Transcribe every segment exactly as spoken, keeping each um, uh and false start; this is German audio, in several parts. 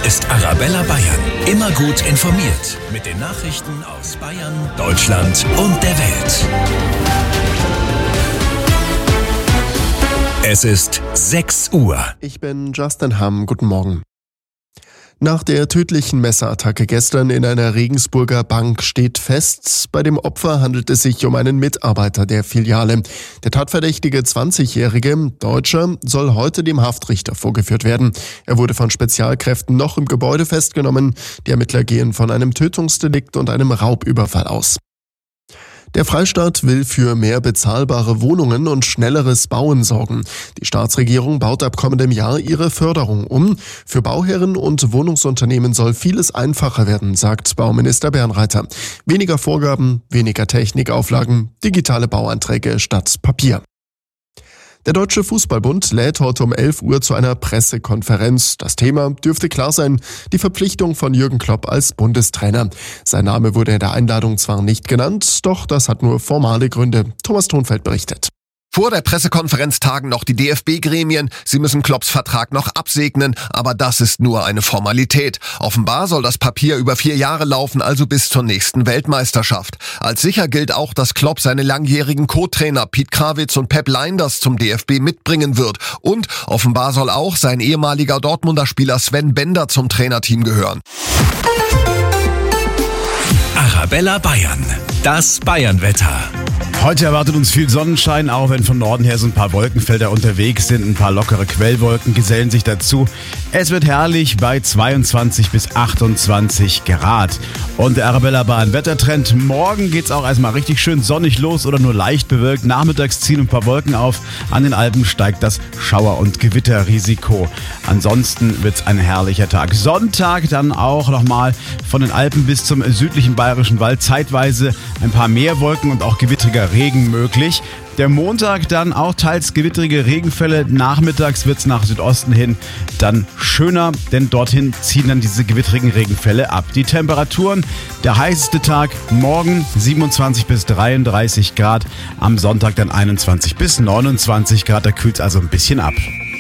ist Arabella Bayern. Immer gut informiert mit den Nachrichten aus Bayern, Deutschland und der Welt. Es ist sechs Uhr. Ich bin Justin Hamm. Guten Morgen. Nach der tödlichen Messerattacke gestern in einer Regensburger Bank steht fest, bei dem Opfer handelt es sich um einen Mitarbeiter der Filiale. Der tatverdächtige zwanzigjährige Deutscher soll heute dem Haftrichter vorgeführt werden. Er wurde von Spezialkräften noch im Gebäude festgenommen. Die Ermittler gehen von einem Tötungsdelikt und einem Raubüberfall aus. Der Freistaat will für mehr bezahlbare Wohnungen und schnelleres Bauen sorgen. Die Staatsregierung baut ab kommendem Jahr ihre Förderung um. Für Bauherren und Wohnungsunternehmen soll vieles einfacher werden, sagt Bauminister Bernreiter. Weniger Vorgaben, weniger Technikauflagen, digitale Bauanträge statt Papier. Der Deutsche Fußballbund lädt heute um elf Uhr zu einer Pressekonferenz. Das Thema dürfte klar sein, die Verpflichtung von Jürgen Klopp als Bundestrainer. Sein Name wurde in der Einladung zwar nicht genannt, doch das hat nur formale Gründe. Thomas Thonfeld berichtet. Vor der Pressekonferenz tagen noch die D F B-Gremien. Sie müssen Klopps Vertrag noch absegnen, aber das ist nur eine Formalität. Offenbar soll das Papier über vier Jahre laufen, also bis zur nächsten Weltmeisterschaft. Als sicher gilt auch, dass Klopp seine langjährigen Co-Trainer Piet Krawitz und Pep Lijnders zum D F B mitbringen wird. Und offenbar soll auch sein ehemaliger Dortmunder Spieler Sven Bender zum Trainerteam gehören. Arabella Bayern, das Bayernwetter. Heute erwartet uns viel Sonnenschein, auch wenn von Norden her so ein paar Wolkenfelder unterwegs sind. Ein paar lockere Quellwolken gesellen sich dazu. Es wird herrlich bei zweiundzwanzig bis achtundzwanzig Grad. Und der Arabella Bayern Wettertrend. Morgen geht's auch erstmal richtig schön sonnig los oder nur leicht bewölkt. Nachmittags ziehen ein paar Wolken auf. An den Alpen steigt das Schauer- und Gewitterrisiko. Ansonsten wird's ein herrlicher Tag. Sonntag dann auch nochmal von den Alpen bis zum südlichen Bayerischen Wald zeitweise ein paar mehr Wolken und auch gewittriger Regen möglich. Der Montag dann auch teils gewittrige Regenfälle. Nachmittags wird's nach Südosten hin dann schöner, denn dorthin ziehen dann diese gewittrigen Regenfälle ab. Die Temperaturen, der heißeste Tag morgen siebenundzwanzig bis dreiunddreißig Grad, am Sonntag dann einundzwanzig bis neunundzwanzig Grad, da kühlt's also ein bisschen ab.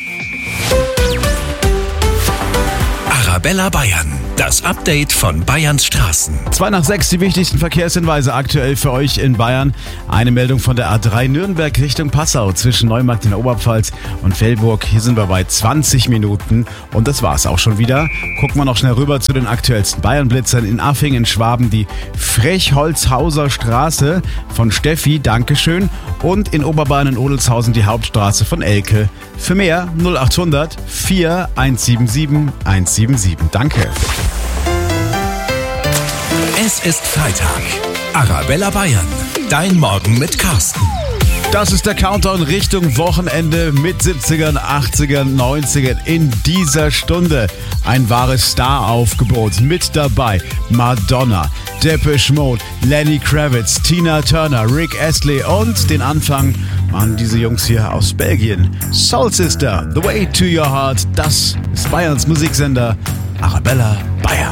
Arabella Bayern, das Update von Bayerns Straßen. Zwei nach sechs, die wichtigsten Verkehrshinweise aktuell für euch in Bayern. Eine Meldung von der A drei Nürnberg Richtung Passau zwischen Neumarkt in der Oberpfalz und Velburg. Hier sind wir bei zwanzig Minuten und das war's auch schon wieder. Gucken wir noch schnell rüber zu den aktuellsten Bayernblitzern. In Affing in Schwaben die Frechholzhauser Straße von Steffi, Dankeschön. Und in Oberbayern in Odelshausen die Hauptstraße von Elke. Für mehr null acht hundert vier eins sieben sieben eins sieben sieben. Danke. Es ist Freitag. Arabella Bayern, dein Morgen mit Carsten. Das ist der Countdown Richtung Wochenende mit siebzigern, achtzigern, neunzigern in dieser Stunde. Ein wahres Star-Aufgebot. Mit dabei Madonna, Depeche Mode, Lenny Kravitz, Tina Turner, Rick Astley und den Anfang machen diese Jungs hier aus Belgien. Soul Sister, The Way to Your Heart. Das ist Bayerns Musiksender Arabella Bayern.